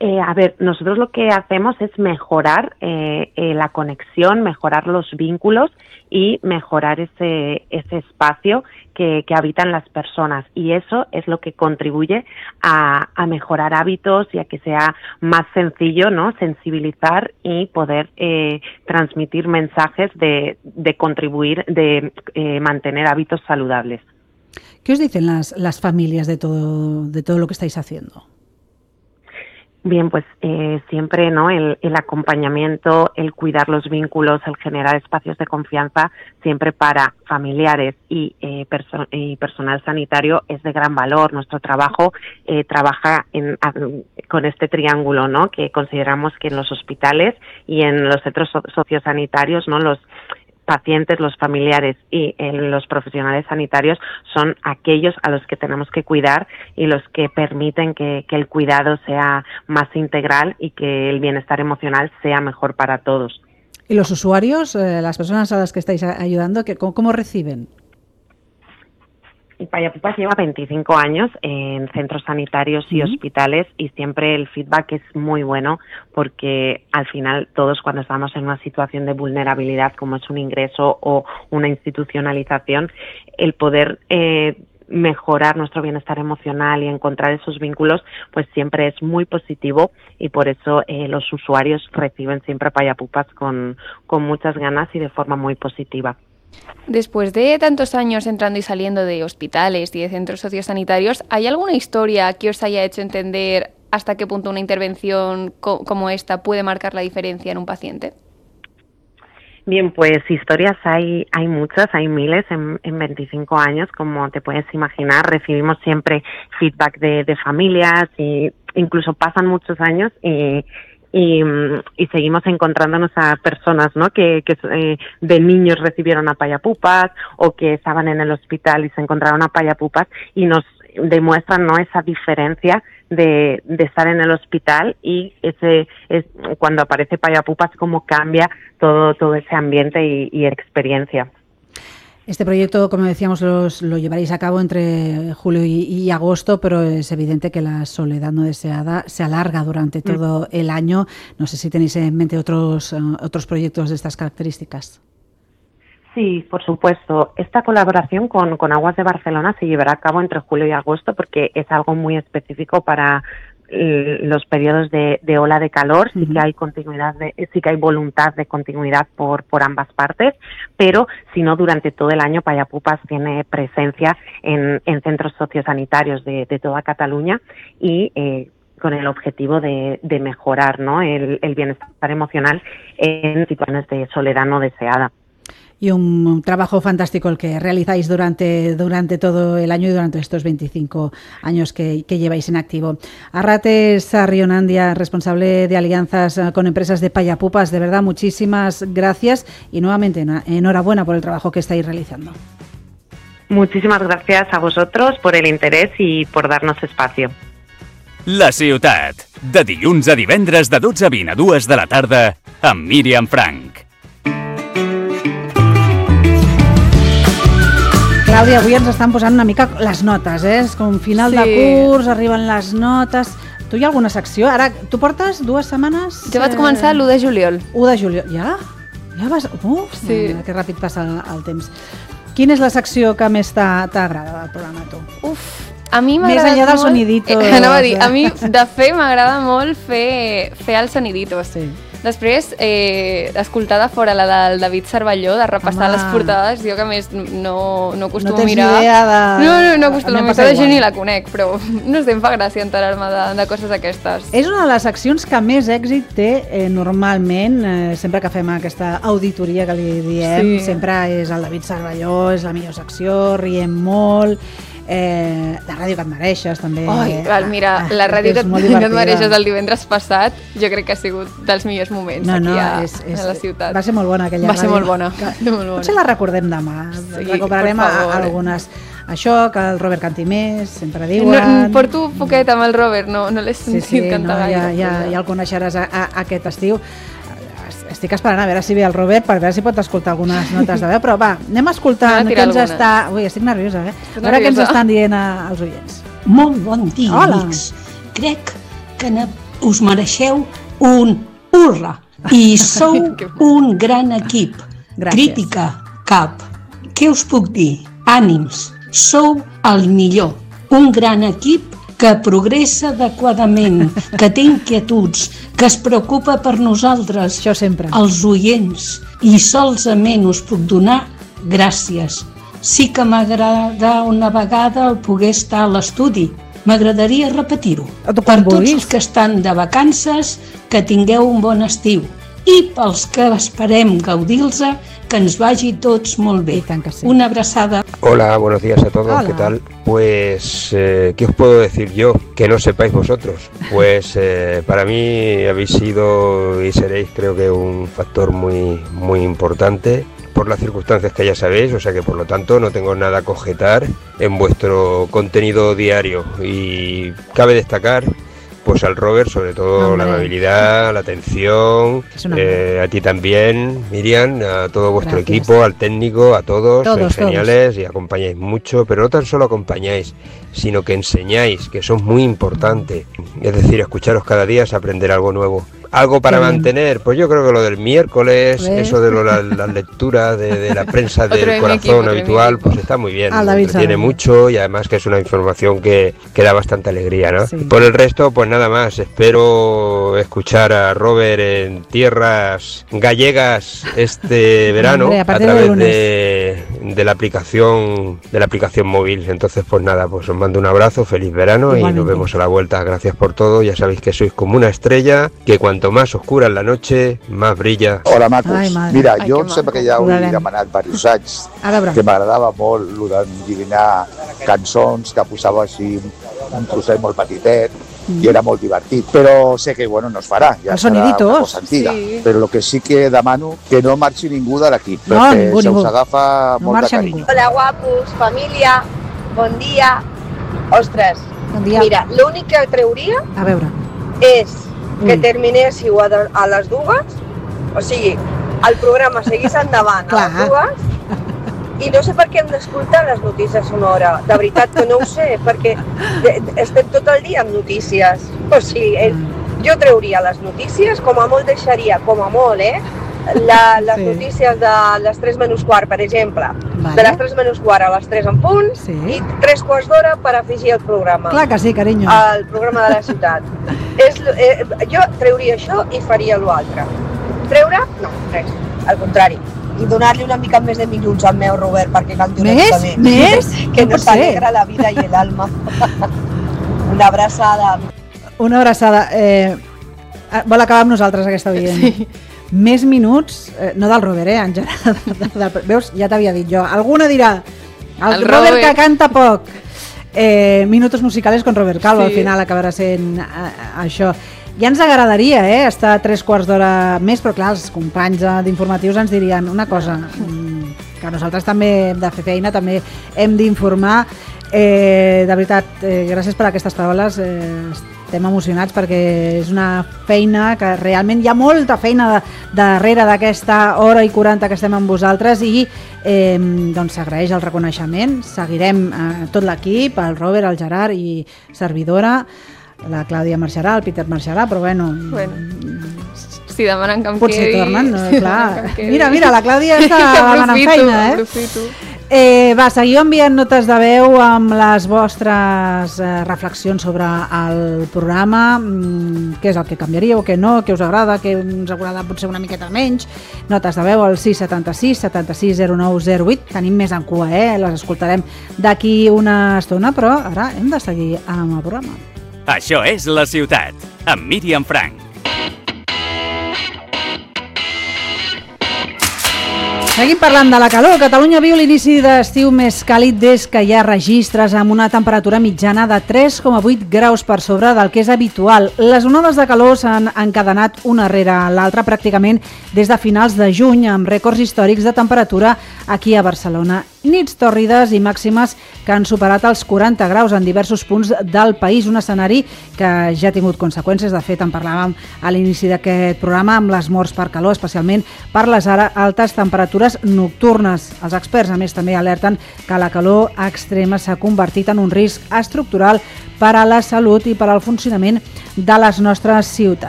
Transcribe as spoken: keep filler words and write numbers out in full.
Eh, a ver, nosotros lo que hacemos es mejorar eh, eh, la conexión, mejorar los vínculos y mejorar ese, ese espacio que, que habitan las personas. Y eso es lo que contribuye a, a mejorar hábitos y a que sea más sencillo, ¿no?, sensibilizar y poder eh, transmitir mensajes de, de contribuir, de eh, mantener hábitos saludables. ¿Qué os dicen las, las familias de todo, de todo lo que estáis haciendo? Bien, pues eh, siempre, ¿no?, el, el acompañamiento, el cuidar los vínculos, el generar espacios de confianza, siempre para familiares y, eh, perso- y personal sanitario es de gran valor. Nuestro trabajo eh, trabaja en, a, con este triángulo, ¿no?, que consideramos que en los hospitales y en los centros so- sociosanitarios, ¿no?, los pacientes, los familiares y eh, los profesionales sanitarios son aquellos a los que tenemos que cuidar y los que permiten que, que el cuidado sea más integral y que el bienestar emocional sea mejor para todos. ¿Y los usuarios, eh, las personas a las que estáis ayudando, que, cómo, cómo reciben? Payapupas lleva veinticinco años en centros sanitarios y uh-huh. hospitales y siempre el feedback es muy bueno porque al final todos cuando estamos en una situación de vulnerabilidad como es un ingreso o una institucionalización, el poder eh, mejorar nuestro bienestar emocional y encontrar esos vínculos pues siempre es muy positivo y por eso eh, los usuarios reciben siempre Payapupas con, con muchas ganas y de forma muy positiva. Después de tantos años entrando y saliendo de hospitales y de centros sociosanitarios, ¿hay alguna historia que os haya hecho entender hasta qué punto una intervención co- como esta puede marcar la diferencia en un paciente? Bien, pues historias hay hay muchas, hay miles en, en veinticinco años, como te puedes imaginar. Recibimos siempre feedback de, de familias y incluso pasan muchos años y Y, y seguimos encontrándonos a personas, ¿no?, que, que eh, de niños recibieron a Payapupas o que estaban en el hospital y se encontraron a Payapupas y nos demuestran, ¿no?, esa diferencia de, de estar en el hospital y ese es cuando aparece Payapupas cómo cambia todo todo ese ambiente y, y experiencia. Este proyecto, como decíamos, los, lo llevaréis a cabo entre julio y, y agosto, pero es evidente que la soledad no deseada se alarga durante todo el año. No sé si tenéis en mente otros, uh, otros proyectos de estas características. Sí, por supuesto. Esta colaboración con, con Aguas de Barcelona se llevará a cabo entre julio y agosto porque es algo muy específico para los periodos de, de ola de calor. Sí que hay continuidad, de, sí que hay voluntad de continuidad por, por ambas partes, pero si no, durante todo el año Payapupas tiene presencia en, en centros sociosanitarios de, de toda Cataluña y eh, con el objetivo de, de mejorar, ¿no?, el, el bienestar emocional en situaciones de soledad no deseada. Y un trabajo fantástico el que realizáis durante, durante todo el año y durante estos veinticinco años que, que lleváis en activo. Arrate Sarrionandia, responsable de alianzas con empresas de Payapupas, de verdad, muchísimas gracias y nuevamente enhorabuena por el trabajo que estáis realizando. Muchísimas gracias a vosotros por el interés y por darnos espacio. La ciutat, de dilluns a divendres de dotze a vint a dues de la tarda, amb Míriam Frank. Clàudia, avui ens estan posant una mica les notes, eh? És com final sí. de curs, arriben les notes. Tu hi ha alguna secció? Ara, tu portes dues setmanes... Jo vaig començar l'u de juliol. u de juliol, ja? Ja vas... Uf, sí. Mira, que ràpid passa el temps. Quina és la secció que més t'agrada del programa, tu? Uf, a mi m'agrada molt... Més enllà dels molt... soniditos. Eh, anava a dir, a mi de fer m'agrada molt fer, fer els soniditos. Sí. Després, eh, escoltar de fora la del David Cervelló, de repassar Home. les portades, jo que a més no, no acostumo no a mirar... No tens idea de... No, no, no acostumo a mirar de gent ni la conec, però no sé, em fa gràcia enterar-me de, de coses aquestes. És una de les seccions que més èxit té eh, normalment, eh, sempre que fem aquesta auditoria que li diem, sí. sempre és el David Cervelló, és la millor secció, riem molt... Eh, la ràdio que et mereixes també. Oi, val, mira, ah, la ràdio que, que et mereixes el divendres passat jo crec que ha sigut dels millors moments no, no, aquí a, és, és, a la ciutat. Va ser molt bona aquella va ràdio. Va ser molt bona. Que, molt bona. Potser la recordem demà, sí, recuperarem a, a algunes. Això, que el Robert canti més, sempre diuen... No, porto poquet amb el Robert, no, no l'he sentit sí, sí, cantar no, gaire. Ja, ja, ja el coneixeràs a, a, aquest estiu. Estic esperant a veure si ve el Robert per veure si pot escoltar algunes notes de veu, però va, anem escoltant què ens algunes. està... Ui, estic nerviosa, eh? Estic a veure què ens estan dient a, als oients. Molt bon dia, Hola. amics. Crec que ne us mereixeu un hurra i sou un gran equip. Gràcies. Crítica, cap. Què us puc dir? Ànims, sou el millor. Un gran equip que progressa adequadament, que té inquietuds, que es preocupa per nosaltres, Això sempre. els oients, i solament us puc donar gràcies. Sí que m'agrada una vegada el poder estar a l'estudi. M'agradaria repetir-ho. O tu Per quan tots vulguis. els que estan de vacances, que tingueu un bon estiu. I pels que esperem gaudir-los, que ens vagi tots molt bé. I tant que sí. Una abraçada. Hola, buenos días a todos, Hola. ¿qué tal? Pues, eh, ¿qué os puedo decir yo que no sepáis vosotros? Pues eh, para mí habéis sido y seréis, creo que, un factor muy, muy importante por las circunstancias que ya sabéis, o sea que por lo tanto no tengo nada que objetar en vuestro contenido diario. Y cabe destacar pues al Robert, sobre todo Hombre. la amabilidad, la atención, Es una- eh, a ti también, Miriam, a todo vuestro Gracias. equipo, al técnico, a todos, Todos, sois geniales y acompañáis mucho, pero no tan solo acompañáis, sino que enseñáis, que eso es muy importante. Es decir, escucharos cada día es aprender algo nuevo. Algo para Qué bien. mantener, pues yo creo que lo del miércoles, ¿Ves? eso de lo, la, las lecturas de, de la prensa Otro de del mi corazón equipo, otro de mi habitual, equipo. pues está muy bien, Ah, me David entretiene Salvador. mucho y además que es una información que, que da bastante alegría, ¿no? Sí. Por el resto, pues nada más, espero escuchar a Robert en tierras gallegas este verano Hombre, a a, partir del través lunes. de, de la aplicación de la aplicación móvil. Entonces, pues nada, pues os mando un abrazo, feliz verano y Igualmente. nos vemos a la vuelta. Gracias por todo, ya sabéis que sois como una estrella, que cuanto más oscura es la noche, más brilla. Hola, macos. Ai, madre. Mira, Ai, jo que em sembla maco. que ja ho Veurem. he demanat diversos anys, A veure. que m'agradava molt el d'endevinar cançons, que posava així un trosset molt petitet, i era molt divertit. Però sé que bueno, no es farà, ja Els serà soniditos. una cosa antiga. Sí. Però el que sí que demano que no marxi ningú de l'equip, No, perquè ningú, se ningú. us agafa No molt de marxa carinyo. ningú. Hola, guapos, família, bon dia. Ostres, Bon dia. mira, l'únic que trauria A veure. és que Ui. terminéssiu a, de, a les dues, o sigui, el programa seguís endavant Clar. a les dues, i no sé per què hem d'escoltar les notícies a una hora. De veritat que no ho sé, perquè de- de- estem tot el dia amb notícies. O sigui, eh, jo trauria les notícies, com a molt deixaria, com a molt, eh? La, les Sí. notícies de les tres menys quart, per exemple. Vale. De les tres menys quart a les tres en punt, Sí. i tres quarts d'hora per afegir el programa. Clar que sí, carinyo. Al programa de la ciutat. És, l- eh, jo trauria això i faria l'altre. Treure? No, res. Al contrari. I donar-li una mica més de minuts al meu Robert perquè canti una mica Més? més. Més? Que No pot nos ser. alegra la vida i el alma. Una abraçada. Una abraçada. Eh, vol acabar amb nosaltres, aquesta oient. Sí. Més minuts, eh, no del Robert, eh, en general. De, de, de, veus? Ja t'havia dit jo. Alguna dirà, el, El Robert, Robert. que canta poc. Eh, minutos musicales con Robert Calvo, Sí. al final acabarà sent eh, això. Ja ens agradaria eh, estar tres quarts d'hora més, però clar, els companys eh, d'informatius ens dirien una cosa, mm, que nosaltres també hem de fer feina, també hem d'informar. Eh, de veritat, eh, gràcies per aquestes paraules, eh, estem emocionats perquè és una feina que realment hi ha molta feina de, darrere d'aquesta hora i quaranta que estem amb vosaltres i eh, doncs s'agraeix el reconeixement. Seguirem eh, tot l'equip, el Robert, el Gerard i servidora, la Clàudia marxarà, el Peter marxarà, però bueno, Bueno, si demanen que em potser quedi... tornen, no? si Clar. demanen que em quedi. Mira, mira, la Clàudia està demanant Aprofito, feina, eh? aprofito. Eh, va, seguiu enviant notes de veu amb les vostres eh, reflexions sobre el programa, mm, què és el que canviaríeu, què no, què us agrada, què us agrada potser una miqueta menys. Notes de veu al sis setanta sis setanta sis zero nou zero vuit. Tenim més en cua, eh? Les escoltarem d'aquí una estona, però ara hem de seguir amb el programa. Això és La Ciutat, amb Míriam Frank. Seguim parlant de la calor. Catalunya viu l'inici d'estiu més càlid des que hi ha registres amb una temperatura mitjana de tres coma vuit graus per sobre del que és habitual. Les onades de calor s'han encadenat una rere l'altra pràcticament des de finals de juny amb rècords històrics de temperatura aquí a Barcelona nits tòrrides i màximes que han superat els quaranta graus en diversos punts del país, un escenari que ja ha tingut conseqüències. De fet, en parlàvem a l'inici d'aquest programa, amb les morts per calor, especialment per les ara altes temperatures nocturnes. Els experts, a més, també alerten que la calor extrema s'ha convertit en un risc estructural per a la salut i per al funcionament de les nostres ciutats.